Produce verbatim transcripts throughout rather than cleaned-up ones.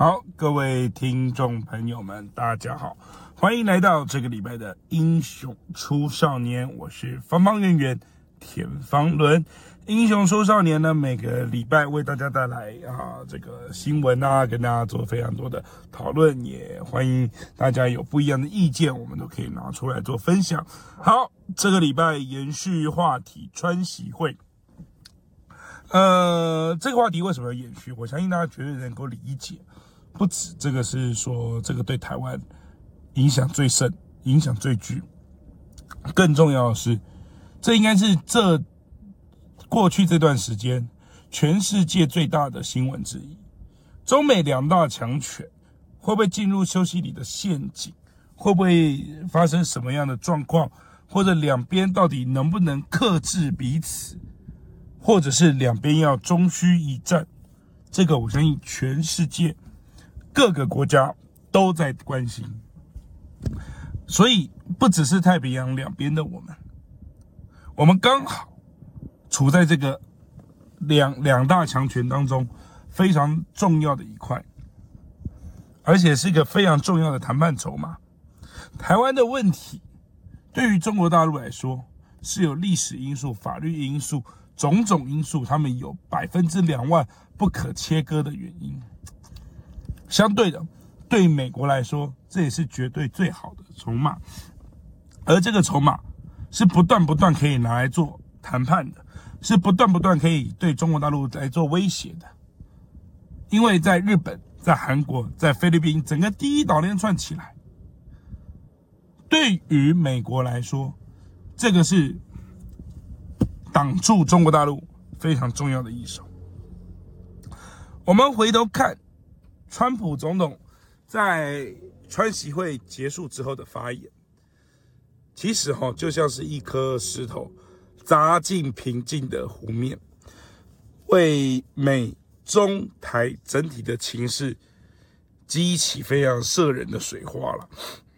好，各位听众朋友们，大家好，欢迎来到这个礼拜的英雄出少年，我是方方圆圆田方伦。英雄出少年呢，每个礼拜为大家带来啊这个新闻啊，跟大家做非常多的讨论，也欢迎大家有不一样的意见，我们都可以拿出来做分享。好，这个礼拜延续话题，川习会。呃，这个话题为什么要延续？我相信大家绝对能够理解。不止这个是说，这个对台湾影响最深、影响最巨。更重要的是，这应该是这过去这段时间全世界最大的新闻之一。中美两大强权会不会进入休息里的陷阱？会不会发生什么样的状况？或者两边到底能不能克制彼此？或者是两边要终须一战？这个我相信全世界各个国家都在关心。所以不只是太平洋两边的我们，我们刚好处在这个两两大强权当中非常重要的一块，而且是一个非常重要的谈判筹码。台湾的问题对于中国大陆来说是有历史因素、法律因素、种种因素，他们有百分之两万不可切割的原因。相对的，对美国来说，这也是绝对最好的筹码。而这个筹码是不断不断可以拿来做谈判的，是不断不断可以对中国大陆来做威胁的。因为在日本、在韩国、在菲律宾，整个第一岛链串起来，对于美国来说，这个是挡住中国大陆非常重要的一手。我们回头看川普总统在川习会结束之后的发言，其实齁就像是一颗石头砸进平静的湖面，为美中台整体的情势激起非常摄人的水花了。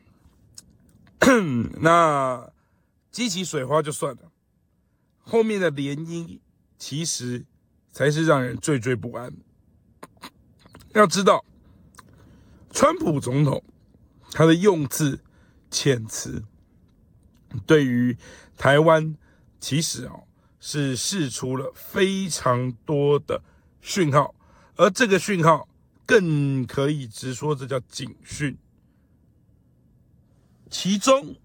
那激起水花就算了，后面的涟漪其实才是让人惴惴不安。要知道，川普总统他的用字遣词，对于台湾其实哦是释出了非常多的讯号，而这个讯号更可以直说这叫警讯。其中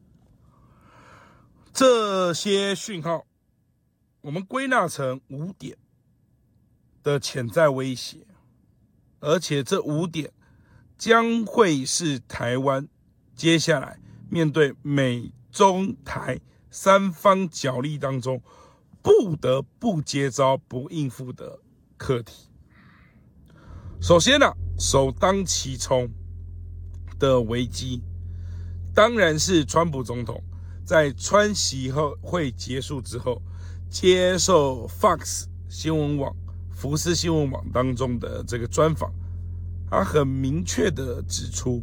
这些讯号，我们归纳成五点的潜在威胁，而且这五点将会是台湾接下来面对美中台三方角力当中不得不接招、不应付的课题。首先呢、啊，首当其冲的危机，当然是川普总统在川习会结束之后，接受 Fox 新闻网、福斯新闻网当中的这个专访，他很明确的指出，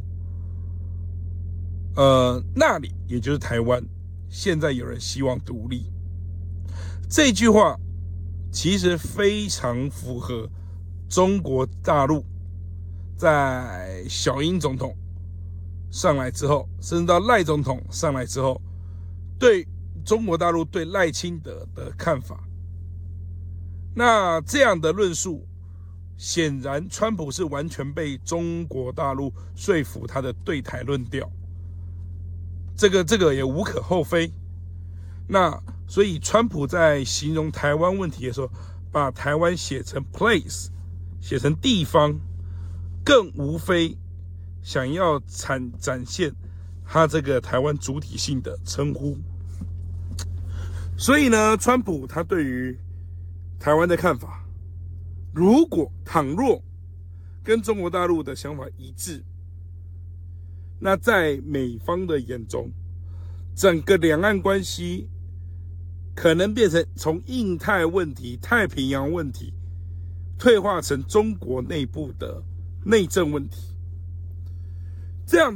呃，那里也就是台湾，现在有人希望独立。这句话其实非常符合中国大陆在小英总统上来之后，甚至到赖总统上来之后，对中国大陆对赖清德的看法。那这样的论述，显然川普是完全被中国大陆说服他的对台论调，这个这个也无可厚非。那所以川普在形容台湾问题的时候，把台湾写成 place， 写成地方，更无非想要展展现他这个台湾主体性的称呼。所以呢，川普他对于台湾的看法，如果倘若跟中国大陆的想法一致，那在美方的眼中，整个两岸关系可能变成从印太问题、太平洋问题退化成中国内部的内政问题。这样